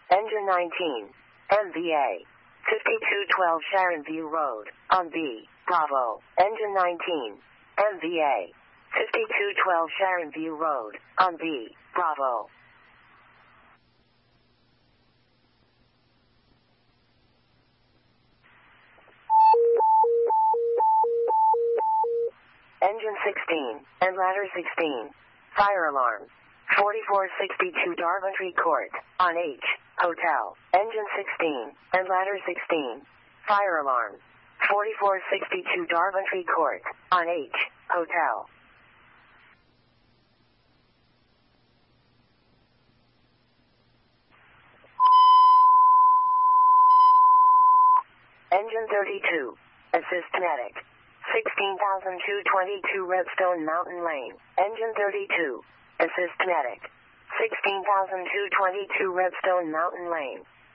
Engine 19. MVA. 5212 Sharon View Road, on B, Bravo. Engine 19. MVA. 5212 Sharon View Road, on B, Bravo. Engine 16, and ladder 16. Fire alarm. 4462 Daventry Court, on H, Hotel. Engine 16, and ladder 16. Fire alarm. 4462 Daventry Court, on H, Hotel. Engine 32, assist medic. 16,222 Redstone Mountain Lane. Engine 32, assist medic. 16,222 Redstone Mountain Lane.